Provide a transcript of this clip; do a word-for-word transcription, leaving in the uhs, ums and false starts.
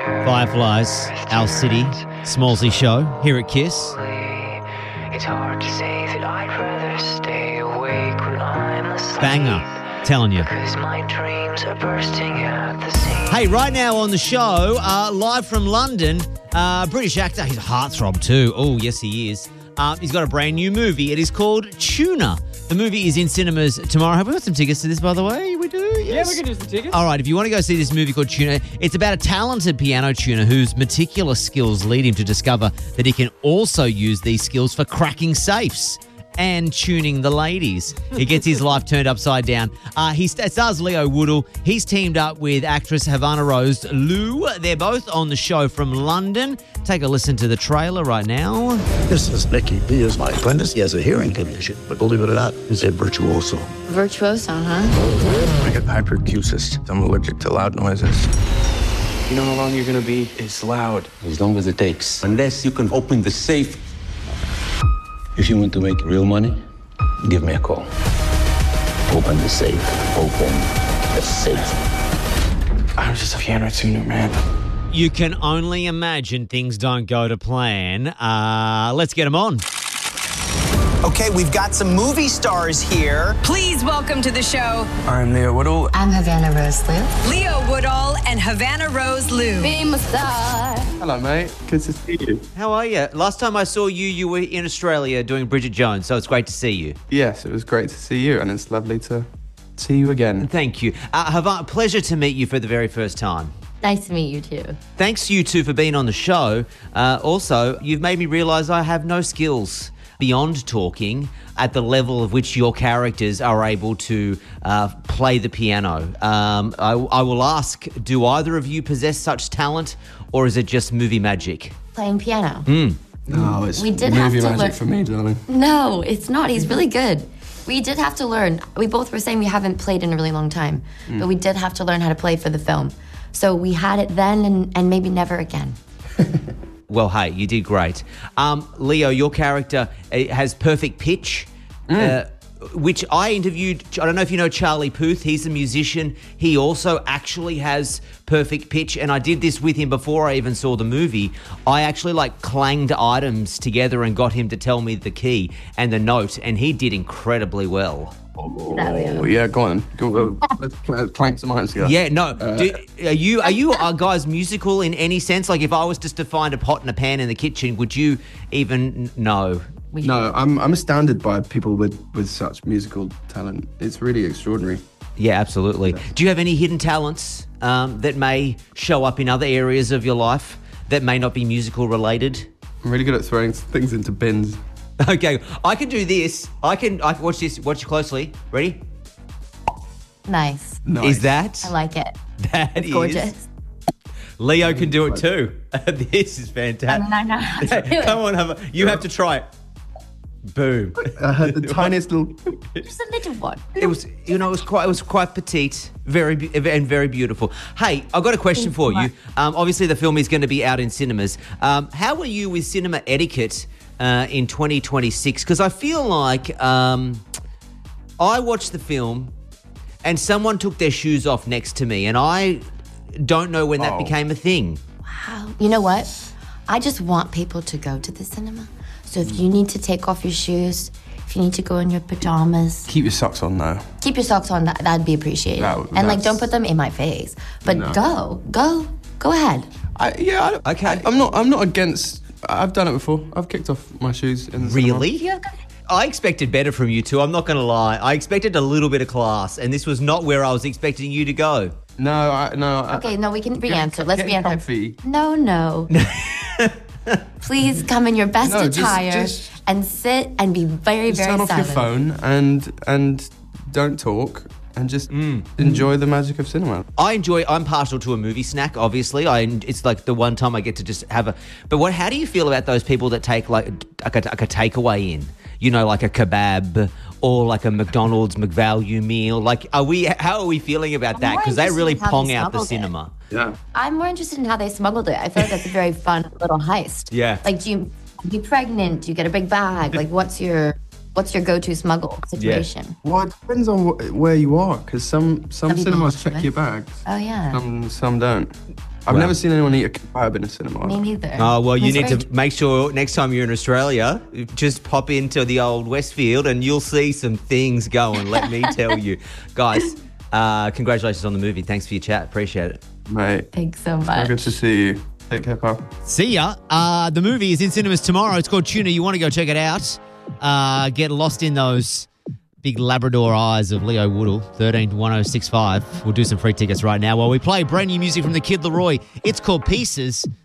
Fireflies, Our City, Smallsy Show, here at Kiss. It's hard to say that I'd rather stay awake when I'm asleep. Banger, telling you. Because my dreams are bursting at the seams. Hey, right now on the show, uh, live from London, uh, British actor, he's a heartthrob too. Oh, yes, he is. Uh, he's got a brand new movie. It is called Tuna. The movie is in cinemas tomorrow. Have we got some tickets to this, by the way? We do, yes. Yeah, we can do some tickets. All right, if you want to go see this movie called Tuna, it's about a talented piano tuner whose meticulous skills lead him to discover that he can also use these skills for cracking safes and tuning the ladies. He gets his life turned upside down. Uh, he st- stars Leo Woodall. He's teamed up with actress Havana Rose Liu. They're both on the show from London. Take a listen to the trailer right now. This is Nicky. He is my apprentice. He has a hearing condition, but believe it or not, he's a virtuoso. Virtuoso, huh? I get hyperacusis. I'm allergic to loud noises. You know how long you're going to be? It's loud. As long as it takes. Unless you can open the safe. If you want to make real money, give me a call. Open the safe. Open the safe. I'm just a piano tuner, man. You can only imagine things don't go to plan. Uh, let's get them on. Okay, we've got some movie stars here. Please welcome to the show I'm Leo Woodall. I'm Havana Rose Liu. Leo Woodall and Havana Rose Liu. Famous star. Hello, mate. Good to see you. How are you? Last time I saw you, you were in Australia doing Bridget Jones, so it's great to see you. Yes, it was great to see you, and it's lovely to see you again. Thank you. Uh, Havana, pleasure to meet you for the very first time. Nice to meet you too. Thanks you two for being on the show. Uh, also, you've made me realise I have no skills beyond talking at the level of which your characters are able to uh, play the piano. Um, I, I will ask, do either of you possess such talent, or is it just movie magic? Playing piano. Mm. No, it's We did have movie to magic learn- for me, darling. No, it's not. He's really good. We did have to learn. We both were saying we haven't played in a really long time, Mm. but we did have to learn how to play for the film. So we had it then and, and maybe never again. Well, hey, you did great. Um, Leo, your character uh, has perfect pitch, uh, which I interviewed. I don't know if you know Charlie Puth. He's a musician. He also actually has perfect pitch, and I did this with him before I even saw the movie. I actually like clanged items together and got him to tell me the key and the note, and he did incredibly well. Oh, yeah, go on. Go, uh, let's cl- clank some irons together. Yeah, no. Do, are you are you uh, guys musical in any sense? Like, if I was just to find a pot and a pan in the kitchen, would you even know? No, I'm I'm astounded by people with, with such musical talent. It's really extraordinary. Yeah, absolutely. Do you have any hidden talents um, that may show up in other areas of your life that may not be musical related? I'm really good at throwing things into bins. Okay, I can do this. I can. I can watch this. Watch closely. Ready? Nice. Nice. Is that? I like it. That It's is- gorgeous. Leo can do it too. This is I fantastic. mean, I know how to do it. Come on, have a, you have to try it. Boom. I had the tiniest little... Just a little one. It was, you know, it was quite, it was quite petite, very, be- and very beautiful. Hey, I've got a question for you. Um, obviously, the film is going to be out in cinemas. Um, how are you with cinema etiquette uh, in twenty twenty-six? Because I feel like um, I watched the film, and someone took their shoes off next to me, and I don't know when that Oh. became a thing. Wow. You know what? I just want people to go to the cinema. So if you need to take off your shoes, if you need to go in your pajamas, Keep your socks on, though. keep your socks on. That, that'd be appreciated. That- and like, that's- don't put them in my face. But No. go, go, go ahead. I, yeah, I, Okay. I, I'm not. I'm not against. I've done it before. I've kicked off my shoes in the cinema. Really? You have good. I expected better from you two. I'm not going to lie. I expected a little bit of class, and this was not where I was expecting you to go. No, I, no. I, Okay, no, we can Get- re-answer. Let's get re-answer. comfy. No, no. Please come in your best No, just- attire just- and sit and be very, Just very turn off silent. your phone and and don't talk and just Mm. enjoy the magic of cinema. I enjoy. I'm partial to a movie snack. Obviously, I. It's like the one time I get to just have a. But what? How do you feel about those people that take like like a, like a takeaway in? You know, like a kebab or like a McDonald's McValue meal. Like, are we? How are we feeling about that? more Because they interested really in how pong they out the smuggled it. cinema. Yeah. I'm more interested in how they smuggled it. I feel like that's a very fun little heist. Yeah. Like, do you be pregnant? Do you get a big bag? Like, what's your What's your go-to smuggle situation? Well, it depends on wh- where you are, because some some, Some people cinemas have check to. your bags. Oh, yeah. Some some don't. I've Wow. never seen anyone eat a kebab in a cinema. Me neither. Oh, well, you That's need very to make sure next time you're in Australia, just pop into the old Westfield and you'll see some things going, let me tell you. Guys, uh, congratulations on the movie. Thanks for your chat. Appreciate it. Mate, Thanks so so much. good to see you. Take care, pal. See ya. Uh, the movie is in cinemas tomorrow. It's called Tuna. You want to go check it out. Uh, get lost in those big Labrador eyes of Leo Woodall. thirteen to one oh six five. We'll do some free tickets right now while we play brand new music from the Kid Laroi. It's called Pieces.